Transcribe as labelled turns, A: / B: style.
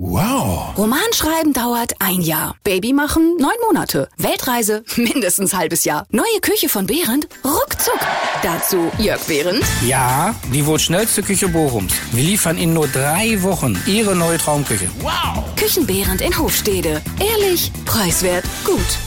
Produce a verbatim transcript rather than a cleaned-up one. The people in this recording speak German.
A: Wow.
B: Romanschreiben dauert ein Jahr. Baby machen neun Monate. Weltreise mindestens halbes Jahr. Neue Küche von Behrendt? Ruckzuck. Dazu Jörg Behrendt.
C: Ja, die wohl schnellste Küche Bochums. Wir liefern in nur drei Wochen Ihre neue Traumküche.
A: Wow.
B: Küchen Behrendt in Hofstede. Ehrlich, preiswert, gut.